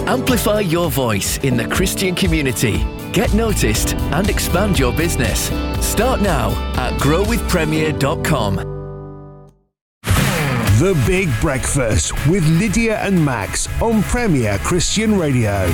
Amplify your voice in the Christian community. Get noticed and expand your business. Start now at growwithpremier.com. The Big Breakfast with Lydia and Max on Premier Christian Radio.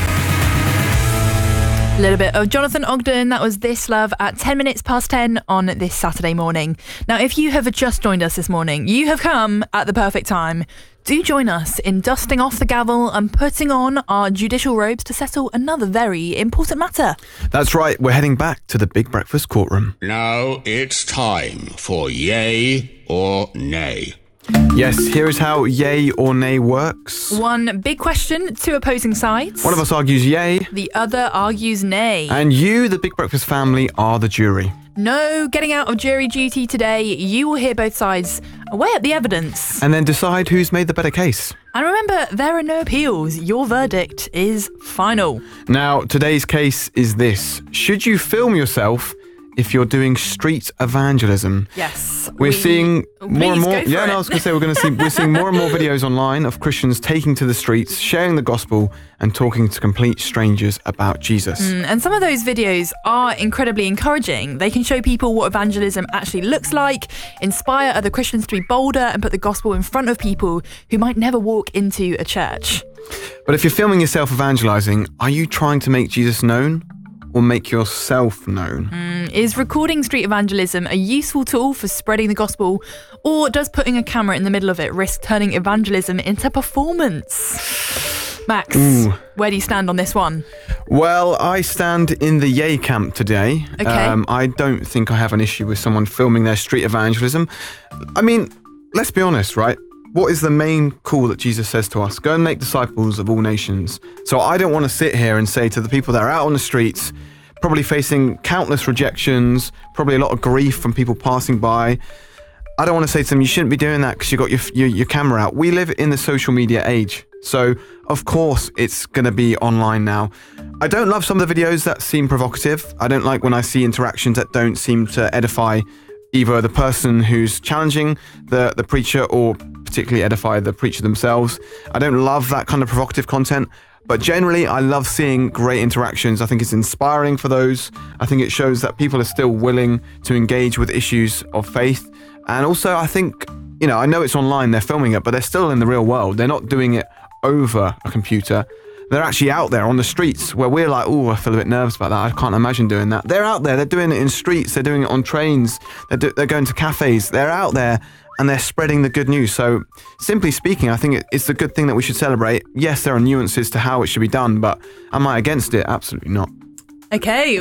A little bit of Jonathan Ogden, that was This Love at 10 minutes past 10 on this Saturday morning. Now, if you have just joined us this morning, you have come at the perfect time. Do join us in dusting off the gavel and putting on our judicial robes to settle another very important matter. That's right, we're heading back to the Big Breakfast courtroom. Now it's time for yay or nay. Yes, here is how yay or nay works. One big question, two opposing sides. One of us argues yay. The other argues nay. And you, the Big Breakfast family, are the jury. No getting out of jury duty today. You will hear both sides, weigh up the evidence, and then decide who's made the better case. And remember, there are no appeals. Your verdict is final. Now, today's case is this. Should you film yourself if you're doing street evangelism? Yes. We're seeing more and more. Yeah, I was going to say we're seeing more and more videos online of Christians taking to the streets, sharing the gospel and talking to complete strangers about Jesus. And some of those videos are incredibly encouraging. They can show people what evangelism actually looks like, inspire other Christians to be bolder and put the gospel in front of people who might never walk into a church. But if you're filming yourself evangelizing, are you trying to make Jesus known or make yourself known? Is recording street evangelism a useful tool for spreading the gospel, or does putting a camera in the middle of it risk turning evangelism into performance? Max, where do you stand on this one? Well, I stand in the yay camp today. Okay. I don't think I have an issue with someone filming their street evangelism. I mean, let's be honest, right? What is the main call that Jesus says to us? Go and make disciples of all nations. So I don't want to sit here and say to the people that are out on the streets, probably facing countless rejections, probably a lot of grief from people passing by, I don't want to say to them, you shouldn't be doing that because you've got your camera out. We live in the social media age. So, of course, it's going to be online now. I don't love some of the videos that seem provocative. I don't like when I see interactions that don't seem to edify either the person who's challenging the preacher or particularly edify the preacher themselves. I don't love that kind of provocative content, but generally I love seeing great interactions. I think it's inspiring for those. I think it shows that people are still willing to engage with issues of faith. And also I think, I know it's online, they're filming it, but they're still in the real world. They're not doing it over a computer. They're actually out there on the streets where we're like, I feel a bit nervous about that. I can't imagine doing that. They're out there. They're doing it in streets. They're doing it on trains. They're going to cafes. They're out there and they're spreading the good news. So simply speaking, I think it's a good thing that we should celebrate. Yes, there are nuances to how it should be done, but am I against it? Absolutely not. Okay,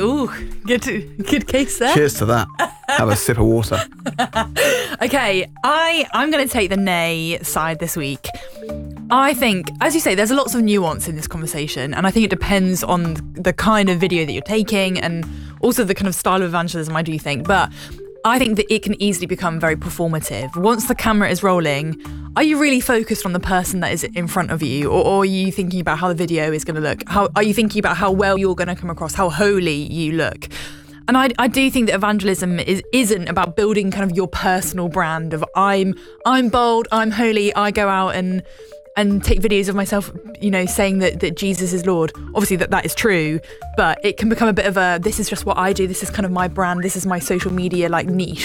good case there. Cheers to that. Have a sip of water. Okay, I'm going to take the nay side this week. I think, as you say, there's lots of nuance in this conversation, and I think it depends on the kind of video that you're taking and also the kind of style of evangelism, I do think. But I think that it can easily become very performative. Once the camera is rolling, are you really focused on the person that is in front of you, or are you thinking about how the video is going to look? Are you thinking about how well you're going to come across, how holy you look? And I do think that evangelism isn't about building kind of your personal brand of I'm bold, I'm holy, I go out and take videos of myself, saying that Jesus is Lord. Obviously that is true, but it can become a bit of this is just what I do, this is kind of my brand, this is my social media niche.